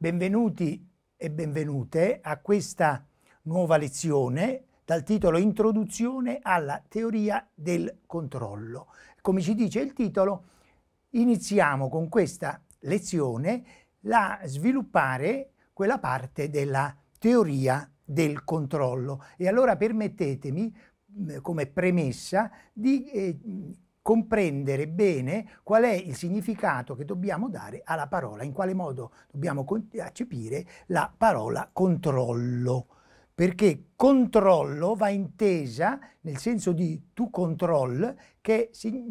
Benvenuti e benvenute a questa nuova lezione dal titolo Introduzione alla teoria del controllo. Come ci dice il titolo, iniziamo con questa lezione a sviluppare quella parte della teoria del controllo. E allora permettetemi, come premessa, di comprendere bene qual è il significato che dobbiamo dare alla parola, in quale modo dobbiamo accepire la parola controllo, perché controllo va intesa nel senso di to control, che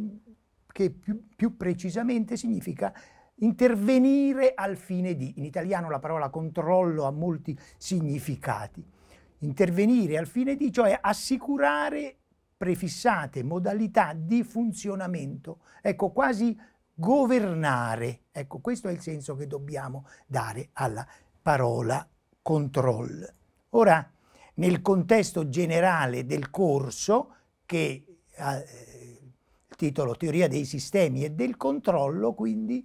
più precisamente significa intervenire al fine di. In italiano la parola controllo ha molti significati. Intervenire al fine di, cioè assicurare prefissate modalità di funzionamento, ecco, quasi governare. Ecco, questo è il senso che dobbiamo dare alla parola control. Ora, nel contesto generale del corso, che ha il titolo Teoria dei sistemi e del controllo, quindi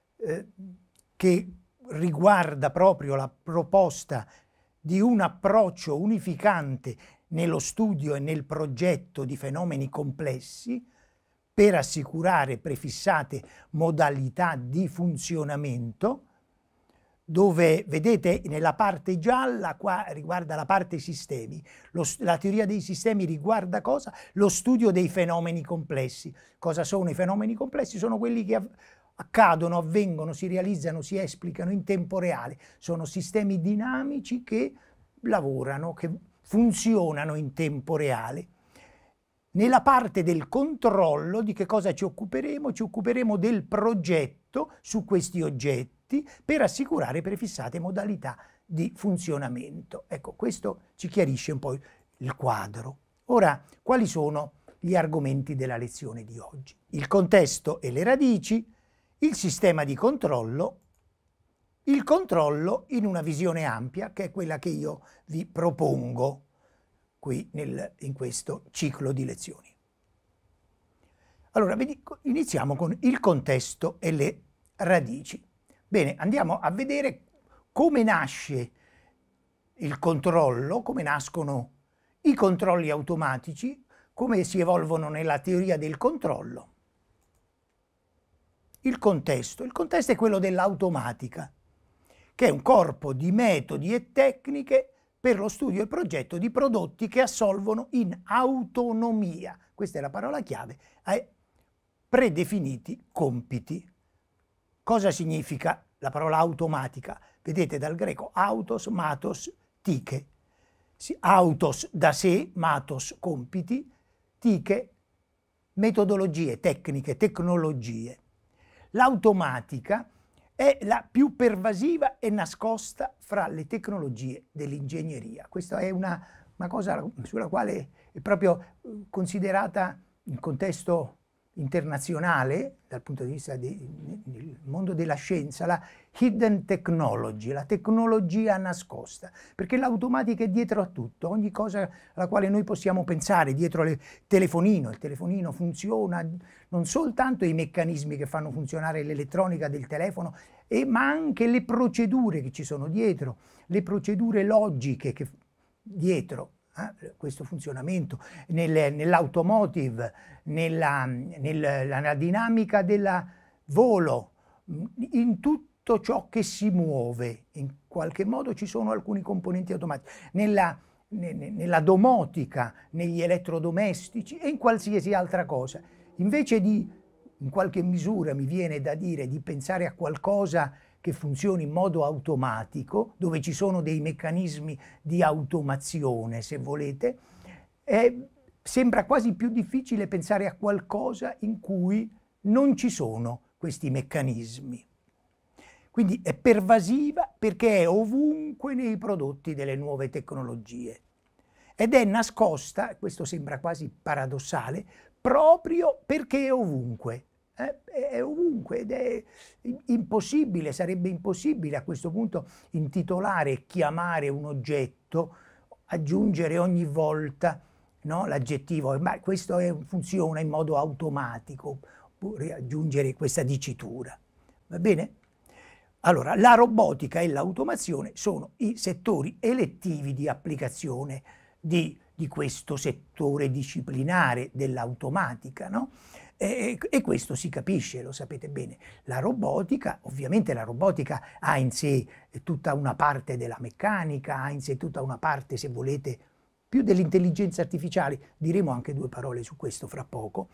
che riguarda proprio la proposta di un approccio unificante nello studio e nel progetto di fenomeni complessi per assicurare prefissate modalità di funzionamento, dove vedete nella parte gialla qua riguarda la parte sistemi. La teoria dei sistemi riguarda cosa? Lo studio dei fenomeni complessi. Cosa sono i fenomeni complessi? Sono quelli che accadono, avvengono, si realizzano, si esplicano in tempo reale. Sono sistemi dinamici che lavorano, che funzionano in tempo reale. Nella parte del controllo di che cosa ci occuperemo? Ci occuperemo del progetto su questi oggetti per assicurare prefissate modalità di funzionamento. Ecco, questo ci chiarisce un po' il quadro. Ora, quali sono gli argomenti della lezione di oggi? Il contesto e le radici, il sistema di controllo, il controllo in una visione ampia, che è quella che io vi propongo qui in questo ciclo di lezioni. Allora, iniziamo con il contesto e le radici. Bene, andiamo a vedere come nasce il controllo, come nascono i controlli automatici, come si evolvono nella teoria del controllo. Il contesto è quello dell'automatica, che è un corpo di metodi e tecniche per lo studio e il progetto di prodotti che assolvono in autonomia, questa è la parola chiave, ai predefiniti compiti. Cosa significa la parola automatica? Vedete dal greco autos, matos, tike. Autos da sé, matos compiti, tike metodologie, tecniche, tecnologie. L'automatica è la più pervasiva e nascosta fra le tecnologie dell'ingegneria. Questa è una cosa sulla quale è proprio considerata in contesto internazionale, dal punto di vista del mondo della scienza, la hidden technology, la tecnologia nascosta, perché l'automatica è dietro a tutto, ogni cosa alla quale noi possiamo pensare, dietro il telefonino funziona, non soltanto i meccanismi che fanno funzionare l'elettronica del telefono, ma anche le procedure che ci sono dietro, le procedure logiche che dietro questo funzionamento, nell'automotive, nella dinamica del volo, in tutto ciò che si muove, in qualche modo ci sono alcuni componenti automatici, nella domotica, negli elettrodomestici e in qualsiasi altra cosa. Invece di, in qualche misura mi viene da dire, di pensare a qualcosa che funzioni in modo automatico, dove ci sono dei meccanismi di automazione, se volete, sembra quasi più difficile pensare a qualcosa in cui non ci sono questi meccanismi. Quindi è pervasiva perché è ovunque nei prodotti delle nuove tecnologie ed è nascosta, questo sembra quasi paradossale, proprio perché è ovunque. È ovunque ed è impossibile, sarebbe impossibile a questo punto intitolare e chiamare un oggetto, aggiungere ogni volta, no, l'aggettivo, ma questo funziona in modo automatico, oppure aggiungere questa dicitura. Va bene? Allora, la robotica e l'automazione sono i settori elettivi di applicazione di questo settore disciplinare dell'automatica, no? E questo si capisce, lo sapete bene. La robotica, ovviamente la robotica ha in sé tutta una parte della meccanica, ha in sé tutta una parte, se volete, più dell'intelligenza artificiale, diremo anche due parole su questo fra poco,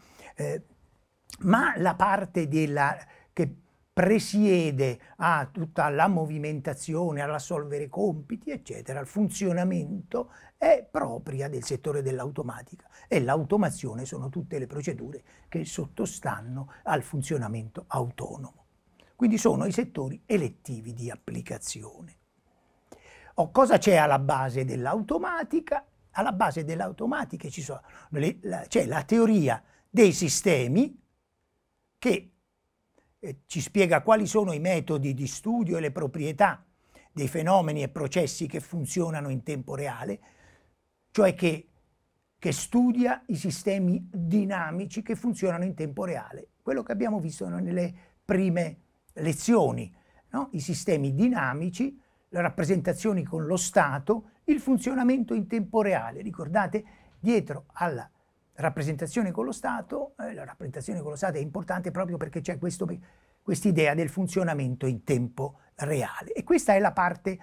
ma la parte che presiede a tutta la movimentazione, all'assolvere compiti, eccetera, al funzionamento, è propria del settore dell'automatica e l'automazione sono tutte le procedure che sottostanno al funzionamento autonomo. Quindi sono i settori elettivi di applicazione. Cosa c'è alla base dell'automatica? Alla base dell'automatica c'è la teoria dei sistemi che ci spiega quali sono i metodi di studio e le proprietà dei fenomeni e processi che funzionano in tempo reale, cioè che studia i sistemi dinamici che funzionano in tempo reale. Quello che abbiamo visto nelle prime lezioni, no? I sistemi dinamici, le rappresentazioni con lo stato, il funzionamento in tempo reale. Ricordate, dietro alla rappresentazione con lo stato, la rappresentazione con lo stato è importante proprio perché c'è quest'idea del funzionamento in tempo reale. E questa è una parte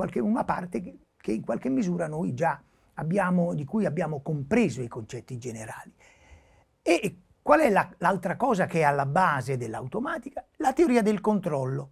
che in qualche misura noi già di cui abbiamo compreso i concetti generali. E qual è l'altra cosa che è alla base dell'automatica? La teoria del controllo,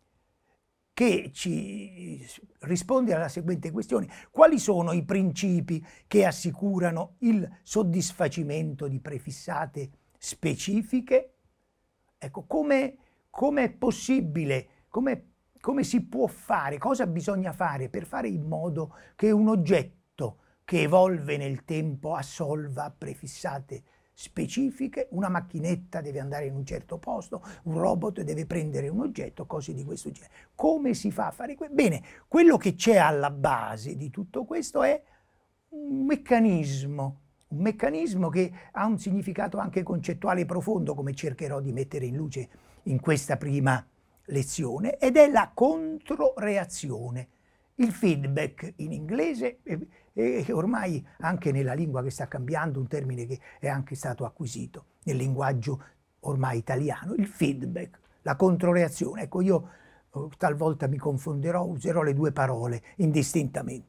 che ci risponde alla seguente questione: quali sono i principi che assicurano il soddisfacimento di prefissate specifiche? Ecco, come è possibile, come si può fare, cosa bisogna fare per fare in modo che un oggetto che evolve nel tempo assolva prefissate specifiche? Una macchinetta deve andare in un certo posto, un robot deve prendere un oggetto, cose di questo genere. Come si fa a fare questo? Bene, quello che c'è alla base di tutto questo è un meccanismo che ha un significato anche concettuale profondo, come cercherò di mettere in luce in questa prima lezione, ed è la controreazione, il feedback in inglese, e ormai anche nella lingua che sta cambiando, un termine che è anche stato acquisito nel linguaggio ormai italiano, il feedback, la controreazione. Ecco, io talvolta mi confonderò, userò le due parole indistintamente.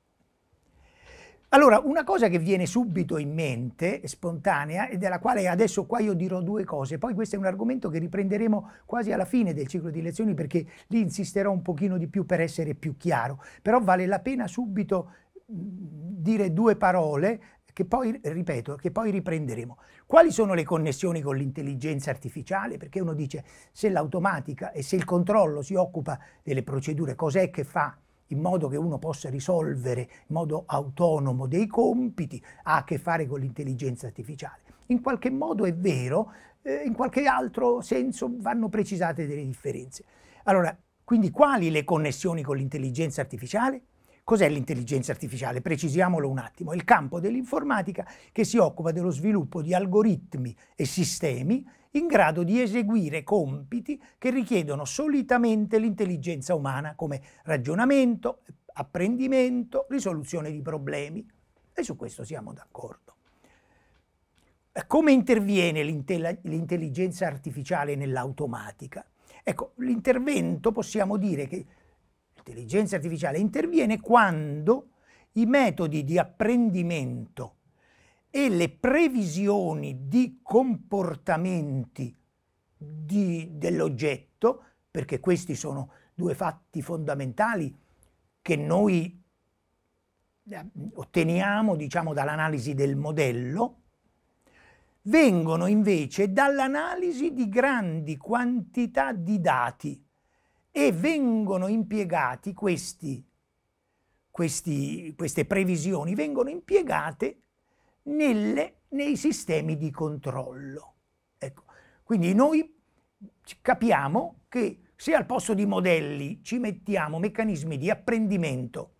Allora, una cosa che viene subito in mente, spontanea, e della quale adesso qua io dirò due cose, poi questo è un argomento che riprenderemo quasi alla fine del ciclo di lezioni perché lì insisterò un pochino di più per essere più chiaro, però vale la pena subito dire due parole che poi, ripeto, che poi riprenderemo. Quali sono le connessioni con l'intelligenza artificiale? Perché uno dice, se l'automatica e se il controllo si occupa delle procedure, cos'è che fa in modo che uno possa risolvere in modo autonomo dei compiti, ha a che fare con l'intelligenza artificiale? In qualche modo è vero, in qualche altro senso vanno precisate delle differenze. Allora, quindi quali le connessioni con l'intelligenza artificiale? Cos'è l'intelligenza artificiale? Precisiamolo un attimo. È il campo dell'informatica che si occupa dello sviluppo di algoritmi e sistemi in grado di eseguire compiti che richiedono solitamente l'intelligenza umana, come ragionamento, apprendimento, risoluzione di problemi. E su questo siamo d'accordo. Come interviene l'intelligenza artificiale nell'automatica? Ecco, l'intervento, possiamo dire che l'intelligenza artificiale interviene quando i metodi di apprendimento e le previsioni di comportamenti dell'oggetto, perché questi sono due fatti fondamentali che noi otteniamo, diciamo, dall'analisi del modello, vengono invece dall'analisi di grandi quantità di dati e vengono impiegati queste previsioni vengono impiegate nei sistemi di controllo. Ecco, quindi noi capiamo che se al posto di modelli ci mettiamo meccanismi di apprendimento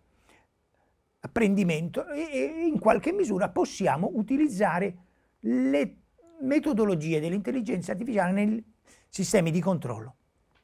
e in qualche misura possiamo utilizzare le metodologie dell'intelligenza artificiale nei sistemi di controllo.